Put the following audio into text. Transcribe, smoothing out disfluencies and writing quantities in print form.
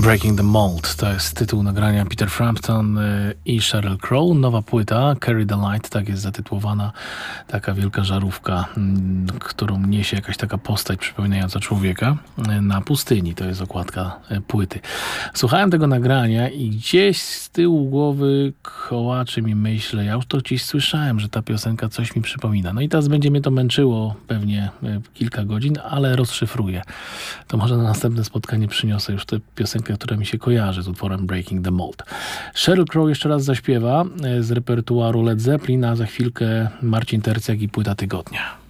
Breaking the Mold to jest tytuł nagrania Peter Frampton i Sheryl Crow. Nowa płyta Carry the Light, tak jest zatytułowana. Taka wielka żarówka, którą niesie jakaś taka postać przypominająca człowieka na pustyni. To jest okładka płyty. Słuchałem tego nagrania i gdzieś z tyłu głowy kołaczy mi myśl, ja już to gdzieś słyszałem, że ta piosenka coś mi przypomina. No i teraz będzie mnie to męczyło pewnie kilka godzin, ale rozszyfruję. To może na następne spotkanie przyniosę już tę piosenkę, która mi się kojarzy z utworem Breaking the Mold. Sheryl Crow jeszcze raz zaśpiewa z repertuaru Led Zeppelin, a za chwilkę Marcin Tercek i płyta tygodnia.